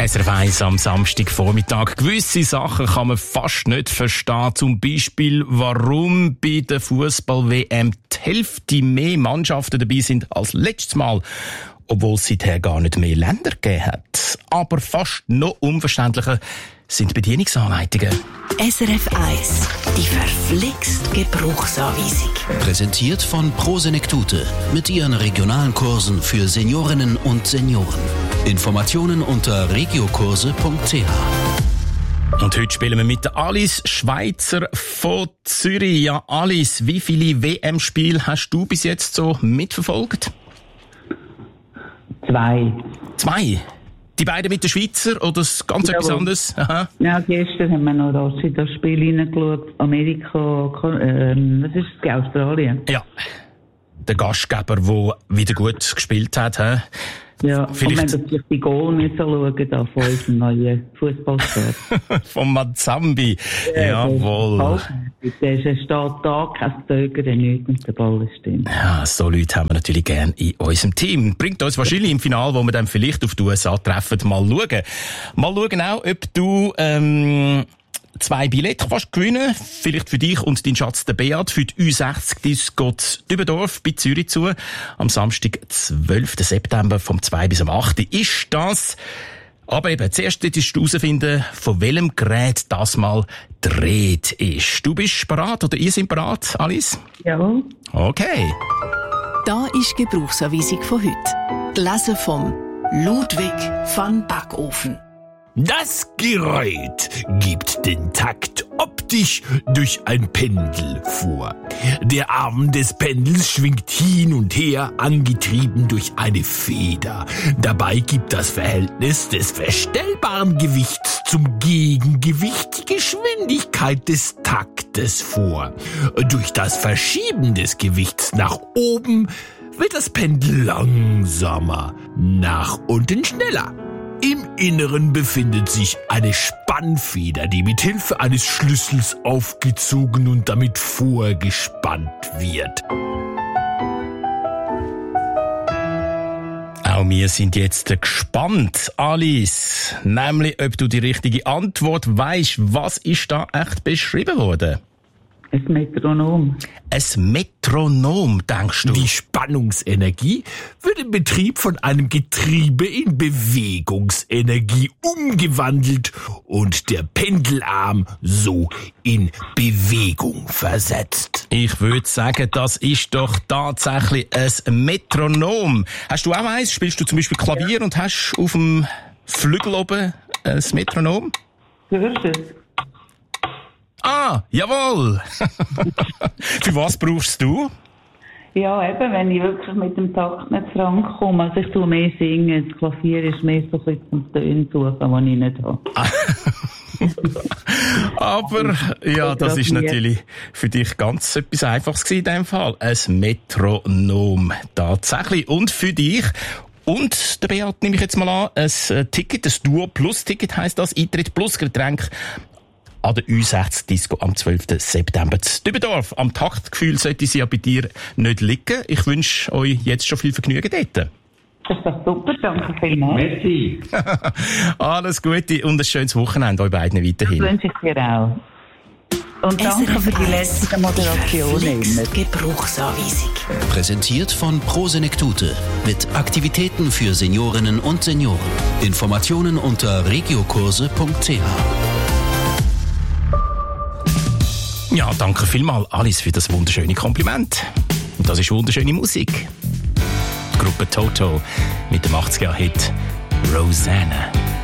SRF 1 am Samstagvormittag. Gewisse Sachen kann man fast nicht verstehen. Zum Beispiel, warum bei der Fußball-WM die Hälfte mehr Mannschaften dabei sind als letztes Mal, obwohl es seither gar nicht mehr Länder gegeben hat. Aber fast noch unverständlicher sind Bedienungsanleitungen. SRF 1, die verflixt Gebrauchsanweisung. Präsentiert von Pro Senektute mit ihren regionalen Kursen für Seniorinnen und Senioren. Informationen unter regiokurse.ch. Und heute spielen wir mit der Alice Schweizer von Zürich. Ja, Alice, wie viele WM-Spiele hast du bis jetzt so mitverfolgt? 2. 2? Die beiden mit den Schweizer oder ganz etwas anderes? Aha. Ja, gestern haben wir noch das Spiel reingeschaut. Amerika, was ist das? Australien? Ja. Der Gastgeber, der wieder gut gespielt hat. He? Ja, vielleicht... und wenn wir die Goal nicht so schauen, da von unserem neuen Fußballstar. Von Mazambi. Ja, jawohl. Der steht da, kein Zögern, nichts und der Ball stimmt. Ja, so Leute haben wir natürlich gerne in unserem Team. Bringt uns wahrscheinlich im Finale, wo wir dann vielleicht auf die USA treffen, mal schauen. Mal schauen auch, ob du 2 Billette kannst gewinnen. Vielleicht für dich und deinen Schatz, der Beat, für die U60-Disco Dübendorf bei Zürich zu. Am Samstag, 12. September, vom 2 bis am 8. ist das. Aber eben, zuerst solltest du herausfinden, von welchem Gerät das mal dreht ist. Du bist bereit oder ihr seid bereit, Alice? Jawohl. Okay. Da ist die Gebrauchsanweisung von heute. Gelesen vom Ludwig van Backofen. Das Gerät gibt den Takt optisch durch ein Pendel vor. Der Arm des Pendels schwingt hin und her, angetrieben durch eine Feder. Dabei gibt das Verhältnis des verstellbaren Gewichts zum Gegengewicht die Geschwindigkeit des Taktes vor. Durch das Verschieben des Gewichts nach oben wird das Pendel langsamer, nach unten schneller. Im Inneren befindet sich eine Spannfeder, die mit Hilfe eines Schlüssels aufgezogen und damit vorgespannt wird. Auch wir sind jetzt gespannt, Alice. Nämlich, ob du die richtige Antwort weisst. Was ist da echt beschrieben worden? Ein Metronom. Ein Metronom, denkst du? Die Spannungsenergie wird im Betrieb von einem Getriebe in Bewegungsenergie umgewandelt und der Pendelarm so in Bewegung versetzt. Ich würde sagen, das ist doch tatsächlich ein Metronom. Hast du auch eins? Spielst du zum Beispiel Klavier und hast auf dem Flügel oben ein Metronom? Hörst du es? Ah, jawohl. Für was brauchst du? Ja, eben, wenn ich wirklich mit dem Takt nicht vorankomme. Also ich tue mehr singen. Das Klavier ist mehr so ein bisschen zum Tönen suchen, die ich nicht habe. Aber, ja, das ist natürlich für dich ganz etwas Einfaches gewesen in diesem Fall. Ein Metronom. Tatsächlich. Und für dich... Und der Beat nehme ich jetzt mal an, ein Ticket, ein Duo-Plus-Ticket heisst das, Eintritt plus Getränk an der U60-Disco am 12. September zu Dübendorf. Am Taktgefühl sollte sie ja bei dir nicht liegen. Ich wünsche euch jetzt schon viel Vergnügen dort. Das ist doch super, danke vielmals. Merci. Alles Gute und ein schönes Wochenende euch beiden weiterhin. Das wünsche ich dir auch. Und danke für die letzte Moderation. Gebrauchsanweisung. Präsentiert von Pro Senektute mit Aktivitäten für Seniorinnen und Senioren. Informationen unter regiokurse.ch. Ja, danke vielmals, Alice, für das wunderschöne Kompliment. Und das ist wunderschöne Musik. Die Gruppe Toto mit dem 80er-Hit Rosanna.